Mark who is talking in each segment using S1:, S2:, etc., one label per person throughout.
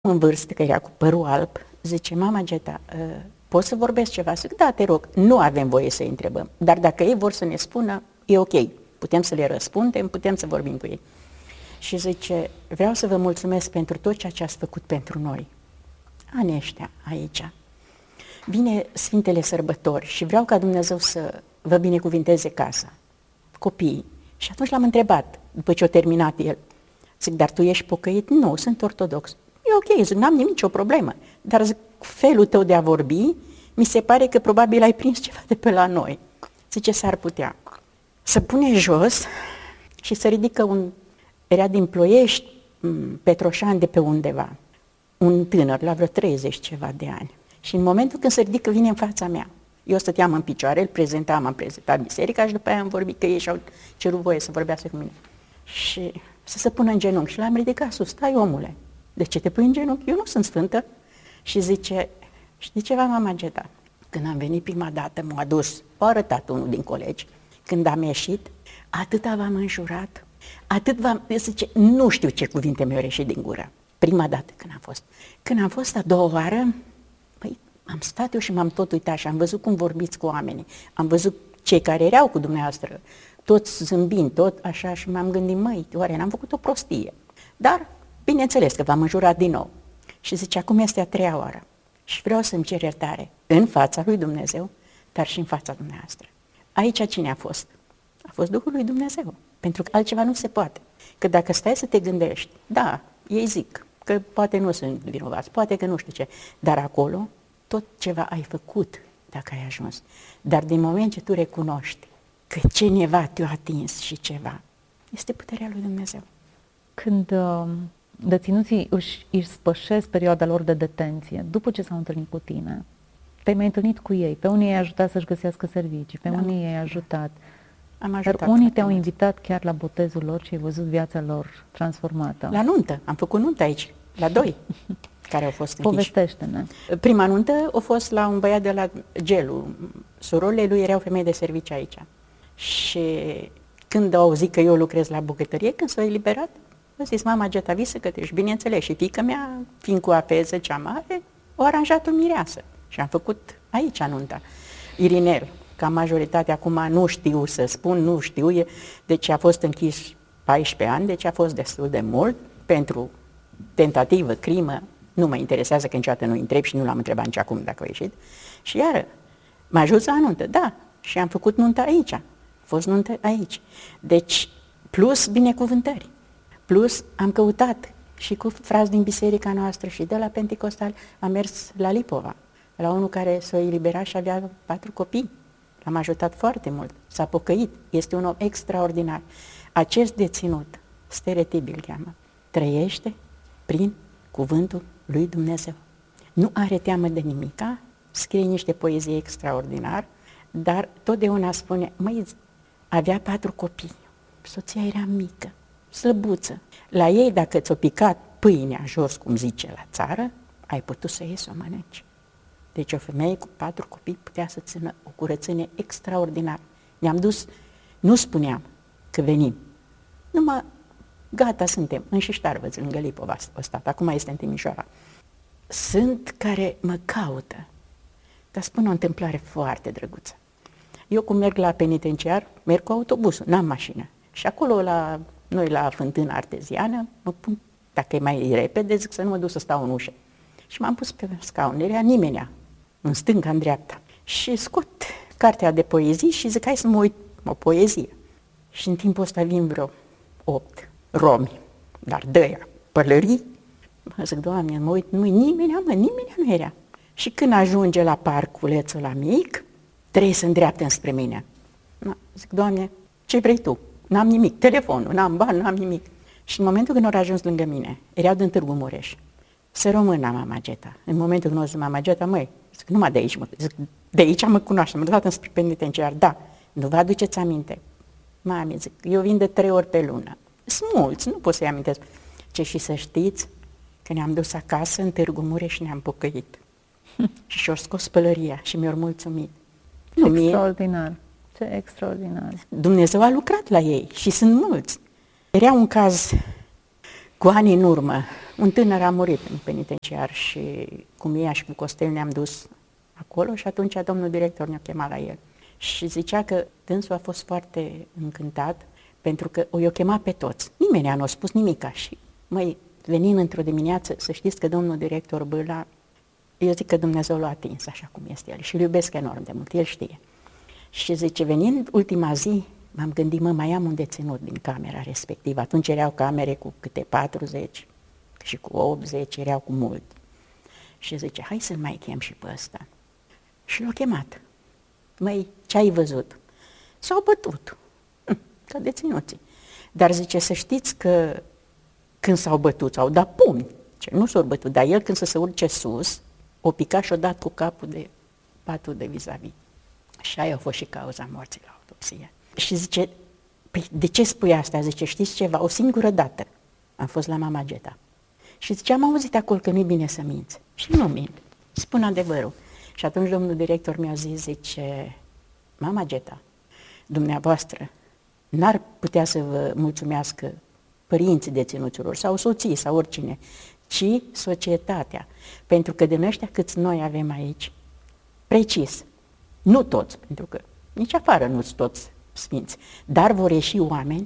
S1: în vârstă, că era cu părul alb, zice, mama Geta, poți să vorbesc ceva? Zic, da, te rog, nu avem voie să-i întrebăm, dar dacă ei vor să ne spună, e ok, putem să le răspundem, putem să vorbim cu ei. Și zice, vreau să vă mulțumesc pentru tot ceea ce ați făcut pentru noi. Anii ăștia aici. Vine Sfintele Sărbători și vreau ca Dumnezeu să vă binecuvinteze casa, copiii. Și atunci l-am întrebat, după ce a terminat el, zic, dar tu ești pocăit? Nu, sunt ortodox. E ok, zic, n-am nicio problemă, dar zic, felul tău de a vorbi, mi se pare că probabil ai prins ceva de pe la noi. Zice, s-ar putea. Să pune jos și să ridică era din Ploiești, Petroșan de pe undeva, un tânăr, la vreo 30 ceva de ani. Și în momentul când se ridică, vine în fața mea. Eu stăteam în picioare, am prezentat biserica și după aia am vorbit că ei și-au cerut voie să vorbească cu mine. Și să se pună în genunchi și l-am ridicat sus, stai omule, de ce te pui în genunchi? Eu nu sunt sfântă. Și zice, știi ceva, mama Geta? Când am venit prima dată, m-a adus, a arătat unul din colegi. Când am ieșit, atâta v-am înjurat, zice, nu știu ce cuvinte mi-au ieșit din gură. Prima dată când am fost. Când am fost a doua oară, păi, am stat eu și m-am tot uitat și am văzut cum vorbiți cu oamenii. Am văzut cei care erau cu dumneavoastră, toți zâmbind, tot așa, și m-am gândit, măi, oare n-am făcut o prostie? Dar, bineînțeles că v-am înjurat din nou. Și zice, acum este a treia oară și vreau să-mi cer iertare în fața lui Dumnezeu, dar și în fața dumneavoastră. Aici cine a fost? A fost Duhul lui Dumnezeu, pentru că altceva nu se poate. Că dacă stai să te gândești, da, ei zic că poate nu sunt vinovați, poate că nu știu ce, dar acolo tot ceva ai făcut dacă ai ajuns. Dar din moment ce tu recunoști că cineva te-a atins și ceva, este puterea lui Dumnezeu.
S2: Când deținuții își spășesc perioada lor de detenție, după ce s-au întâlnit cu tine, te-ai mai întâlnit cu ei, pe unii i-ai ajutat să-și găsească servicii, pe unii i-ai ajutat,
S1: am ajutat,
S2: dar unii te-au invitat chiar la botezul lor și ai văzut viața lor transformată.
S1: La nuntă, am făcut nuntă aici, la doi care au fost închiși.
S2: Povestește-ne.
S1: Prima nuntă a fost la un băiat de la Gelu, surorile lui erau femei de serviciu aici. Și când au auzit că eu lucrez la bucătărie, când s-au eliberat, a zis, mama Geta, vii să cătești, bineînțeles, și fiica mea, fiind cu apeză cea mare, o aranjat o mireasă. Și am făcut aici nunta. Irinel, ca majoritatea acum nu știu să spun, nu știu, deci a fost închis 14 ani, deci a fost destul de mult pentru tentativă, crimă, nu mă interesează că niciodată nu întreb și nu l-am întrebat nici acum dacă a ieșit. Și iară, m-a ajuns la nuntă, da, și am făcut nunta aici, a fost nuntă aici. Deci, plus binecuvântări, plus am căutat și cu frați din biserica noastră și de la Pentecostal am mers la Lipova, la unul care s-a eliberat și avea 4 copii. L-am ajutat foarte mult, s-a pocăit, este un om extraordinar. Acest deținut, Steretibil cheamă, trăiește prin cuvântul lui Dumnezeu. Nu are teamă de nimica, scrie niște poezii extraordinar, dar totdeauna spune, măi, avea 4 copii, soția era mică, slăbuță. La ei, dacă ți-o picat pâinea jos, cum zice la țară, ai putut să iei să o mănânci. Deci o femeie cu 4 copii putea să țină o curățenie extraordinară. Ne-am dus, nu spuneam că venim, numai gata suntem, în Șiștarvăț, lângă Lipova o stat, acum este în Timișoara. Sunt care mă caută, dar spun o întâmplare foarte drăguță. Eu cum merg la penitenciar, merg cu autobusul, n-am mașină. Și acolo, noi la fântâna arteziană, mă pun, dacă e mai repede, zic să nu mă duc să stau în ușă. Și m-am pus pe scaun, nu era nimenea, în stânga, în dreapta. Și scot cartea de poezii și zic, hai să mă uit o poezie. Și în timpul ăsta vin vreo 8 romi, dar de-aia, pălării. Mă zic, Doamne, mă uit, nimeni nu era. Și când ajunge la parculețul la mic, 3 se îndreaptă înspre mine. Zic, Doamne, ce vrei tu? N-am nimic, telefonul, n-am bani, n-am nimic. Și în momentul când au ajuns lângă mine, erau din Târgu Mureș, se româna mama Geta. În momentul când o zis mama Geta, măi, zic, numai de aici zic, de aici mă cunoaște, m-a dat înspre penitenciar, da, nu vă aduceți aminte. Mami, zic, eu vin de 3 ori pe lună. Sunt mulți, nu pot să-i amintesc. Ce și să știți că ne-am dus acasă în Târgu Mureș și ne-am pocăit. Și și-au scos pălăria și mi-au mulțumit.
S2: Extraordinar, ce extraordinar.
S1: Dumnezeu a lucrat la ei și sunt mulți. Era un caz cu ani în urmă, Un tânăr a murit în penitenciar și cu Mia și cu Costel ne-am dus acolo și atunci domnul director ne-a chemat la el. Și zicea că dânsul a fost foarte încântat pentru că o i-a chemat pe toți. Nimeni nu a spus nimica și, măi, venind într-o dimineață, să știți că domnul director Bâla, eu zic că Dumnezeu l-a atins așa cum este el și îl iubesc enorm de mult, el știe. Și zice, venind ultima zi, m-am gândit, mai am un deținut din camera respectivă. Atunci erau camere cu câte 40 și cu 80, erau cu mult. Și zice, hai să-l mai chem și pe ăsta. Și l-a chemat. Măi, ce ai văzut? S-au bătut, ca deținuții. Dar zice, să știți că când s-au bătut, s-au dat pumni. Nu s-au bătut, dar el când să se urce sus, o picat și o dat cu capul de patul de vis-a-vis. Și aia a fost și cauza morții la autopsie. Și zice, păi de ce spui asta? Zice, știți ceva? O singură dată am fost la Mama Geta. Și zice, am auzit acolo că nu-i bine să minți. Și nu mint, spun adevărul. Și atunci domnul director mi-a zis, zice, Mama Geta, dumneavoastră n-ar putea să vă mulțumească părinții deținuților sau soții sau oricine, ci societatea. Pentru că din ăștia câți noi avem aici, precis, nu toți, pentru că nici afară nu-s toți sfinți, dar vor ieși oameni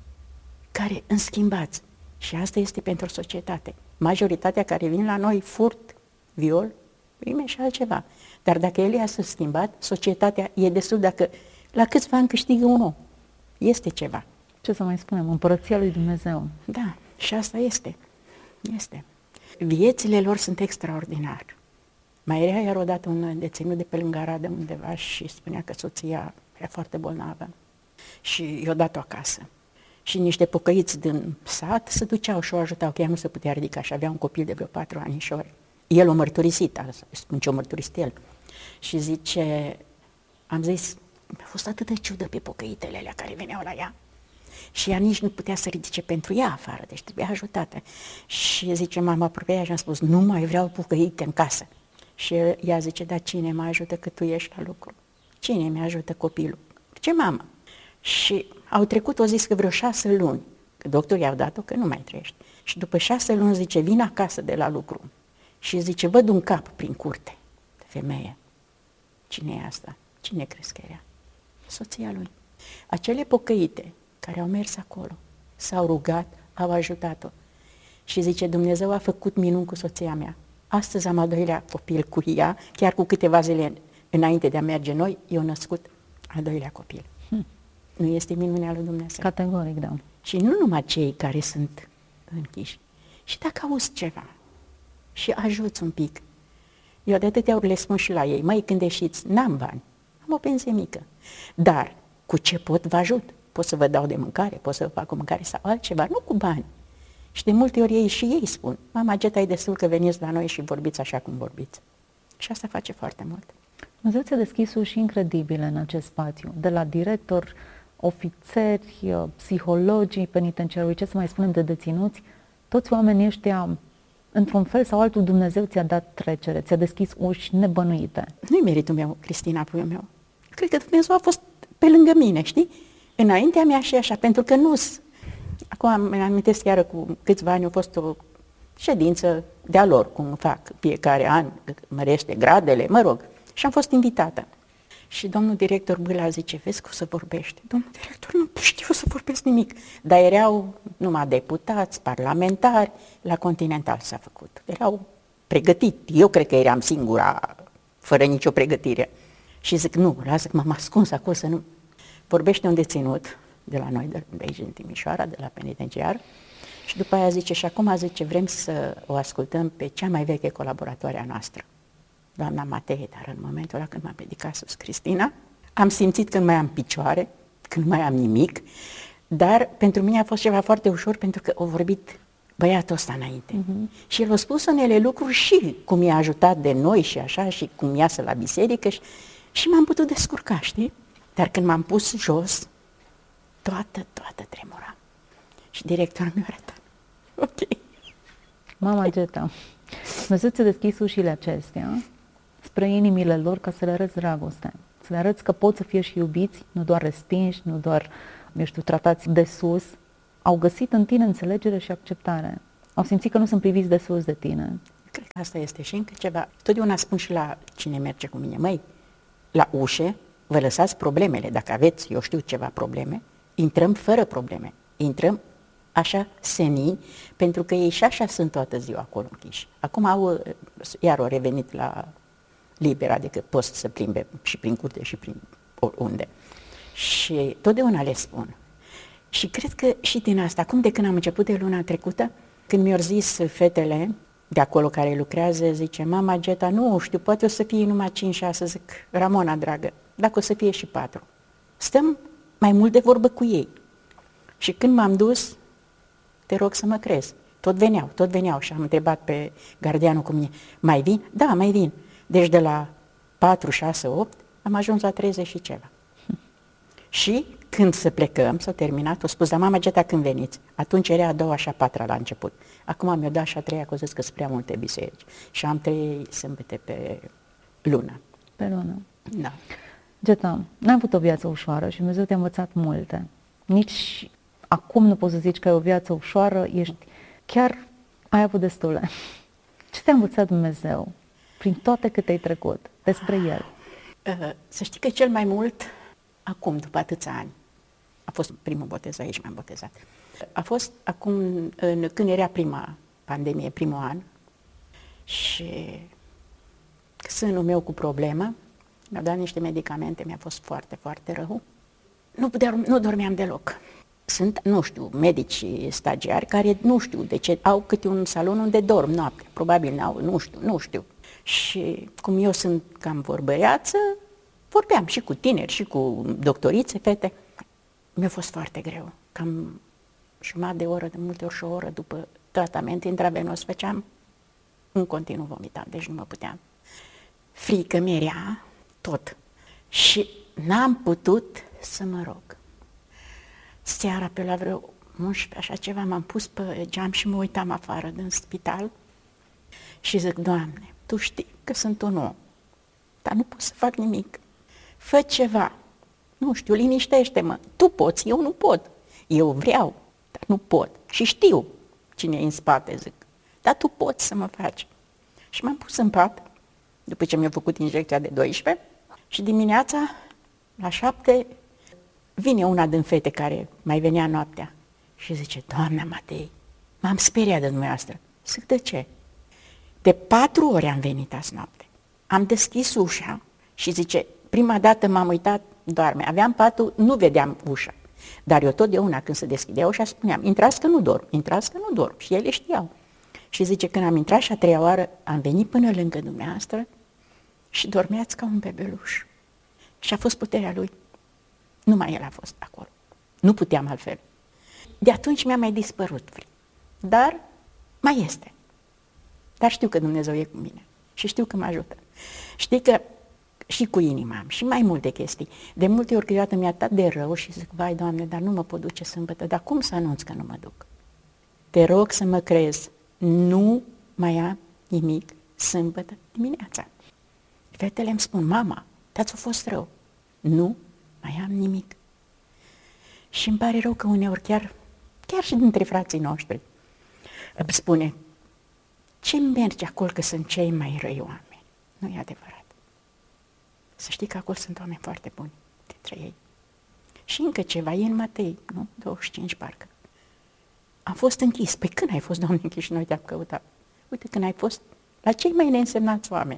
S1: care înschimbați. Și asta este pentru societate. Majoritatea care vin la noi, furt, viol, prime și altceva. Dar dacă el s-a schimbat, societatea e destul dacă la câțiva ani câștigă un om. Este ceva.
S2: Ce să mai spunem, împărăția lui Dumnezeu.
S1: Da, și asta este. Este. Viețile lor sunt extraordinare. Mai era iar odată un deținut de pe lângă Arad undeva și spunea că soția era foarte bolnavă și i-a dat-o acasă. Și niște pocăiți din sat se duceau și o ajutau, că ea nu se putea ridica și avea un copil de vreo 4 anișori. El o mărturisit, spun ce o mărturisit el. Și zice, am zis, mi-a fost atât de ciudă pe pocăitele alea care veneau la ea. Și ea nici nu putea să ridice pentru ea afară, deci trebuia ajutată. Și zice, m-am apropiat și am spus, nu mai vreau pocăite în casă. Și ea zice, dar cine mă ajută că tu ești la lucru? Cine mi ajută copilul? Ce mamă? Și au trecut, o zis că vreo 6 luni, că doctorii i-au dat-o că nu mai trăiește. Și după 6 luni zice, vin acasă de la lucru și zice, văd un cap prin curte de femeie. Cine e asta? Cine crezi că era? Soția lui. Acele pocăite care au mers acolo, s-au rugat, au ajutat-o. Și zice, Dumnezeu a făcut minuni cu soția mea. Astăzi am al doilea copil cu ea, chiar cu câteva zile înainte de a merge noi, eu născut al doilea copil. Nu este minunea lui Dumnezeu?
S2: Categoric, da.
S1: Și nu numai cei care sunt închiși. Și dacă auzi ceva și ajuți un pic, eu de atâtea ori le spun și la ei, măi, când ieșiți, n-am bani, am o pensie mică, dar cu ce pot vă ajut? Pot să vă dau de mâncare, pot să vă fac o mâncare sau altceva, nu cu bani. Și de multe ori ei spun, Mama Geta, e destul că veniți la noi și vorbiți așa cum vorbiți. Și asta face foarte mult.
S2: Dumnezeu ți-a deschis uși incredibile în acest spațiu, de la director, ofițeri, psihologii penitenciarului, ce să mai spunem de deținuți, toți oamenii ăștia, într-un fel sau altul, Dumnezeu ți-a dat trecere, ți-a deschis uși nebănuite.
S1: Nu-i meritul meu, Cristina, puiul meu. Cred că Dumnezeu a fost pe lângă mine, știi? Înaintea mea și așa, pentru că nu-s. Acum îmi amintesc chiar cu câțiva ani a fost o ședință de-a lor, cum fac fiecare an, mărește gradele, mă rog. Și am fost invitată. Și domnul director Bâla zice, vezi că o să vorbești. Domnul director, nu știu să vorbesc nimic. Dar erau numai deputați, parlamentari, la Continental s-a făcut. Erau pregătiți. Eu cred că eram singura, fără nicio pregătire. Și zic, nu, lasă că m-am ascuns acolo să nu... Vorbește un deținut de la noi, de aici în Timișoara, de la penitenciar. Și după aia zice, și acum zice, vrem să o ascultăm pe cea mai veche colaboratoare a noastră, doamna Matei, dar în momentul ăla când m-a predicat sus Cristina, am simțit că nu mai am picioare, că nu mai am nimic, dar pentru mine a fost ceva foarte ușor pentru că a vorbit băiatul ăsta înainte. Și el a spus unele lucruri și cum i-a ajutat de noi și așa, și cum iasă la biserică și m-am putut descurca, știi? Dar când m-am pus jos, toată tremura. Și directorul mi-a arătat. Ok.
S2: Mama Geta, Dumnezeu ți-a deschis ușile acestea spre inimile lor ca să le arăți dragoste. Să le arăți că pot să fie și iubiți, nu doar respinși, nu doar, tratați de sus. Au găsit în tine înțelegere și acceptare. Au simțit că nu sunt priviți de sus de tine.
S1: Cred că asta este și încă ceva. Totdeauna spun și la cine merge cu mine, măi, la ușe vă lăsați problemele. Dacă aveți, eu știu, ceva probleme, intrăm fără probleme. Intrăm așa senii, pentru că ei și așa sunt toată ziua acolo închiși. Acum iar au revenit la liber, adică pot să se plimbe și prin curte și prin oriunde. Și totdeauna le spun. Și cred că și din asta, acum de când am început de luna trecută, când mi-au zis fetele de acolo care lucrează, zice, mama Geta, nu știu, poate o să fie numai 5-6, zic, Ramona, dragă, dacă o să fie și 4. Stăm mai mult de vorbă cu ei. Și când m-am dus, te rog să mă crezi. Tot veneau și am întrebat pe gardianul cu mine, mai vin? Da, mai vin. Deci de la 4, 6, 8 am ajuns la 30 și ceva. Și când să plecăm, s-a terminat, o spus, dar mama Geta, când veniți? Atunci era a doua și a patra la început. Acum mi-o dat și a treia, că o zis că sunt prea multe biserici. Și am 3 sâmbete pe lună.
S2: Pe lună.
S1: Da.
S2: Geta, n-ai avut o viață ușoară și Dumnezeu te-a învățat multe. Nici acum nu poți să zici că ai o viață ușoară, chiar ai avut destule. Ce te-a învățat Dumnezeu prin toate câte ai trecut despre El?
S1: Să știi că cel mai mult, acum, după atâția ani, a fost primul botez, aici m-am botezat. A fost acum, când era prima pandemie, primul an, și sânul meu cu problemă, mi-au dat niște medicamente, mi-a fost foarte, foarte rău. Nu dormeam deloc. Sunt, nu știu, medici stagiari care nu știu de ce au câte un salon unde dorm noapte. Probabil n-au, nu știu. Și cum eu sunt cam vorbăreață, vorbeam și cu tineri, și cu doctorițe, fete. Mi-a fost foarte greu. Cam jumătate de oră, de multe ori și o oră după tratament intravenos făceam, în continuu vomitam, deci nu mă puteam. Frică mi-era tot. Și n-am putut să mă rog. Seara, pe la vreo 11, așa ceva, m-am pus pe geam și mă uitam afară din spital și zic, Doamne, Tu știi că sunt un om, dar nu pot să fac nimic. Fă ceva, nu știu, liniștește-mă. Tu poți, eu nu pot. Eu vreau, dar nu pot. Și știu cine e în spate, zic, dar Tu poți să mă faci. Și m-am pus în pat, după ce mi-a făcut injecția de 12, și dimineața, la 7, vine una din fete care mai venea noaptea și zice, Doamna Matei, m-am speriat de dumneavoastră. Zic, de ce? De 4 ori am venit azi noapte. Am deschis ușa și zice, prima dată m-am uitat, doarme. Aveam patul, nu vedeam ușa. Dar eu totdeauna când se deschidea ușa spuneam, intrați că nu dorm, intrați că nu dorm. Și ele știau. Și zice, când am intrat și a 3-a oară, am venit până lângă dumneavoastră și dormeați ca un bebeluș. Și a fost puterea lui. Numai el a fost acolo. Nu puteam altfel. De atunci mi-a mai dispărut frică. Dar mai este. Dar știu că Dumnezeu e cu mine. Și știu că mă ajută. Știi că și cu inima am, și mai multe chestii. De multe ori câteodată mi-a dat de rău și zic, vai, Doamne, dar nu mă pot duce sâmbătă. Dar cum să anunț că nu mă duc? Te rog să mă crezi. Nu mai am nimic sâmbătă dimineața. Fetele îmi spun, mama, dar ți-a fost rău. Nu mai am nimic. Și îmi pare rău că uneori chiar și dintre frații noștri îmi spune, ce mergi acolo că sunt cei mai răi oameni? Nu e adevărat. Să știi că acolo sunt oameni foarte buni dintre ei. Și încă ceva, e în Matei, nu? 25 parcă. Am fost închis. Păi când ai fost, Doamne, închis și noi te-am căutat? Uite, când ai fost la cei mai neînsemnați oameni.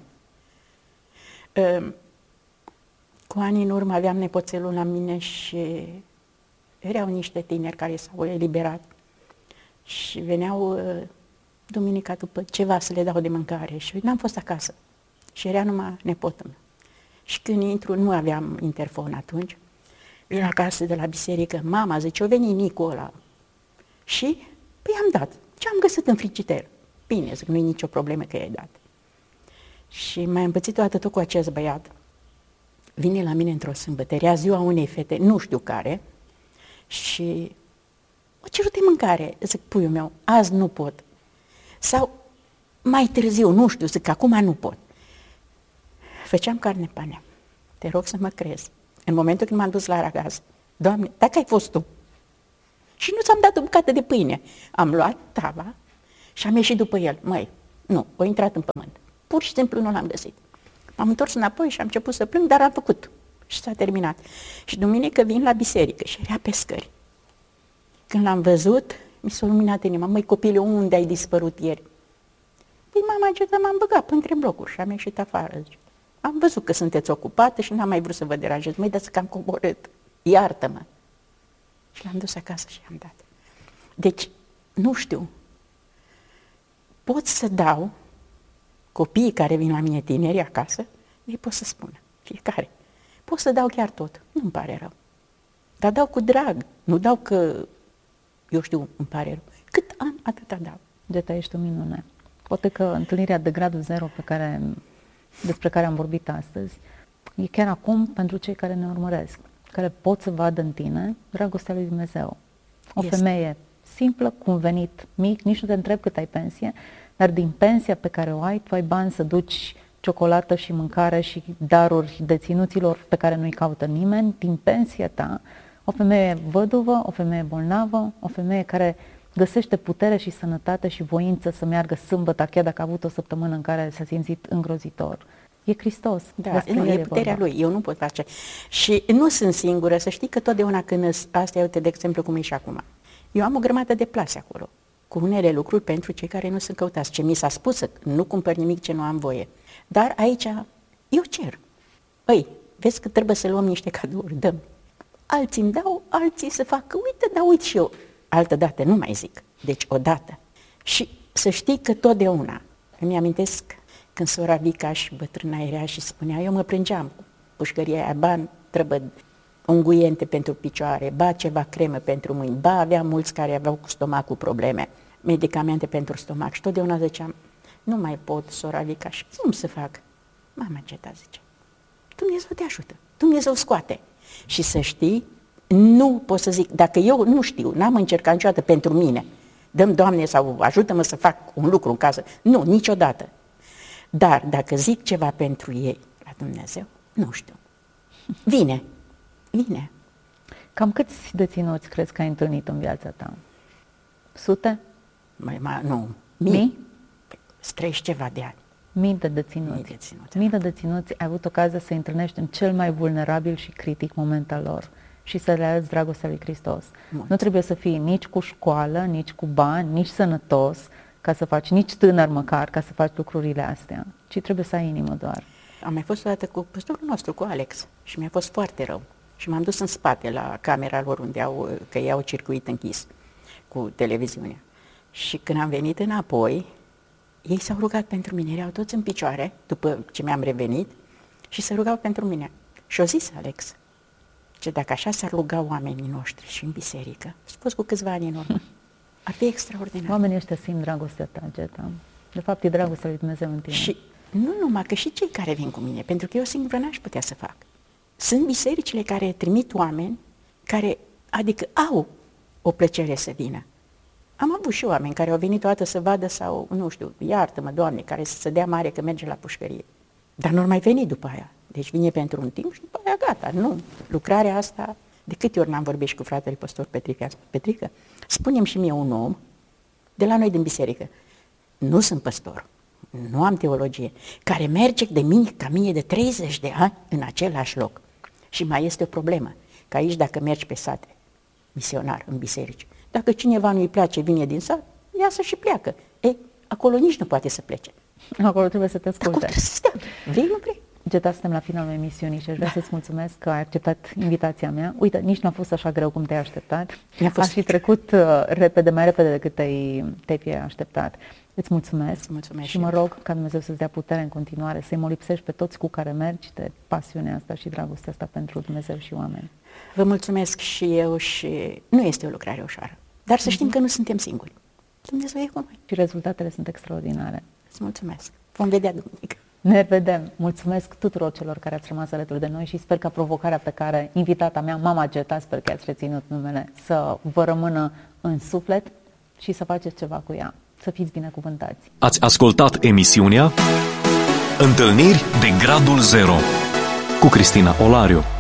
S1: Cu ani în urmă aveam nepoțelul la mine și erau niște tineri care s-au eliberat și veneau duminica după ceva să le dau de mâncare și n-am fost acasă și era numai nepotul meu. Și când intru, nu aveam interfon atunci, vin acasă de la biserică, mama zice, o veni micul ăla. Și, păi am dat. Ce am găsit în frigider? Bine, zic, nu-i nicio problemă că i-ai dat. Și m-a împățit toată tot cu acest băiat. Vine la mine într-o sâmbătă, era ziua unei fete, nu știu care, și o cerut de mâncare. Zic, puiul meu, azi nu pot. Sau mai târziu, nu știu, zic, acum nu pot. Făceam carne panea. Te rog să mă crezi. În momentul când m-am dus la aragaz, Doamne, dacă ai fost Tu, și nu ți-am dat o bucată de pâine, am luat tava Și am ieșit după el. Măi, nu, a intrat în pământ. Pur și simplu nu l-am găsit. M-am întors înapoi și am început să plâng, dar am făcut. Și s-a terminat. Și duminică vin la biserică și era pe scări. Când l-am văzut, mi s-a luminat inima. Măi, copile, unde ai dispărut ieri? Păi, mama, Geta, m-am băgat între blocuri și am ieșit afară. Zice. Am văzut că sunteți ocupată și n-am mai vrut să vă deranjez. Măi, dați că am coborât. Iartă-mă. Și l-am dus acasă și i-am dat. Deci, nu știu. Pot să dau copiii care vin la mine tineri acasă, ei pot să spună, fiecare. Pot să dau chiar tot, nu-mi pare rău. Dar dau cu drag, nu dau că, eu știu, îmi pare rău. Cât am, atâta dau.
S2: Geta, ești o minune. Poate că întâlnirea de gradul 0 despre care am vorbit astăzi e chiar acum pentru cei care ne urmăresc, care pot să vadă în tine dragostea lui Dumnezeu. O femeie simplă, cu un venit mic, nici nu te întreb cât ai pensie, dar din pensia pe care o ai, tu ai bani să duci ciocolată și mâncare și daruri deținuților pe care nu-i caută nimeni, din pensia ta, o femeie văduvă, o femeie bolnavă, o femeie care găsește putere și sănătate și voință să meargă sâmbătă, chiar dacă a avut o săptămână în care s-a simțit îngrozitor. E Hristos.
S1: Da, nu, e puterea Lui, eu nu pot face. Și nu sunt singură, să știi că totdeauna când asta, uite, de exemplu, cum e și acum. Eu am o grămadă de plase acolo, cu unele lucruri pentru cei care nu sunt căutați. Ce mi s-a spus, să nu cumpăr nimic ce nu am voie. Dar aici, eu cer. Păi, vezi că trebuie să luăm niște cadouri, dăm. Alții îmi dau, alții să facă, uite, dar uite și eu. Altă dată, nu mai zic, deci odată. Și să știi că totdeauna, îmi amintesc când sora Vica și bătrâna era și spunea, eu mă plângeam cu pușcăria aia, ba trebuie unguiente pentru picioare, ba ceva cremă pentru mâini, ba avea mulți care aveau cu stomacul probleme, medicamente pentru stomac și totdeauna ziceam, nu mai pot, sora Vica, și cum să fac? Mama Geta zice, Dumnezeu te ajută, Dumnezeu scoate. Și să știi, nu pot să zic, dacă eu nu știu, n-am încercat niciodată pentru mine, dăm Doamne sau ajută-mă să fac un lucru în casă, nu, niciodată. Dar dacă zic ceva pentru ei, la Dumnezeu, nu știu. Vine.
S2: Cam câți deținuți crezi că ai întâlnit în viața ta? Sute?
S1: Nu, mii. Străiești ceva de ani.
S2: Mii de deținuți. Ai avut ocazia să-i întâlnești în cel mai vulnerabil și critic moment al lor și să le arăți dragostea lui Hristos. Nu trebuie să fii nici cu școală, nici cu bani, nici sănătos, ca să faci, nici tânăr măcar, ca să faci lucrurile astea, ci trebuie să ai inimă doar.
S1: Am mai fost o dată cu păstorul nostru, cu Alex, și mi-a fost foarte rău. Și m-am dus în spate la camera lor că ei au circuit închis cu televiziunea. Și când am venit înapoi, ei s-au rugat pentru mine, erau toți în picioare, după ce mi-am revenit, și se rugau pentru mine. Și-o zis Alex, că dacă așa s-ar ruga oamenii noștri și în biserică, s-a fost cu câțiva ani în urmă, ar fi extraordinar.
S2: Oamenii ăștia simt dragostea ta, Geta. De fapt, e dragostea lui Dumnezeu în tine.
S1: Și nu numai, că și cei care vin cu mine, pentru că eu singură n-aș putea să fac. Sunt bisericile care trimit oameni care, adică au o plăcere să vină. Am avut și oameni care au venit o dată să vadă sau, nu știu, iartă-mă, Doamne, care să se dea mare că merge la pușcărie. Dar nu mai veni după aia. Deci vine pentru un timp și după aia gata. Nu, lucrarea asta, de câte ori n-am vorbit și cu fratele păstor Petrică, Petrică, spune-mi și mie un om de la noi din biserică, nu sunt păstor, nu am teologie, care merge de mine, ca mine de 30 de ani în același loc. Și mai este o problemă, că aici dacă mergi pe sate, misionar în biserici, dacă cineva nu-i place, vine din sat, iasă și pleacă. Ei, acolo nici nu poate să plece.
S2: Acolo trebuie să te asculte.
S1: Acolo trebuie să stea. Vrei, nu vrei?
S2: Geta, suntem la finalul emisiunii și aș vrea să-ți mulțumesc că ai acceptat invitația mea. Uite, nici nu a fost așa greu cum te-ai așteptat. Aș fi trecut mai repede decât te-ai fi așteptat. Îți mulțumesc și mă rog ca Dumnezeu să-ți dea putere în continuare, să-i molipsești pe toți cu care mergi de pasiunea asta și dragostea asta pentru Dumnezeu și oameni.
S1: Vă mulțumesc și eu și nu este o lucrare ușoară, dar să știm că nu suntem singuri. Dumnezeu e cu noi.
S2: Și rezultatele sunt extraordinare.
S1: Îți mulțumesc. Vom vedea duminică.
S2: Ne vedem. Mulțumesc tuturor celor care ați rămas alături de noi și sper că provocarea pe care invitata mea, Mama Geta, sper că ați reținut numele, să vă rămână în suflet și să faceți ceva cu ea. Să fiți binecuvântați.
S3: Ați ascultat emisiunea Întâlniri de Gradul 0 cu Cristina Olariu.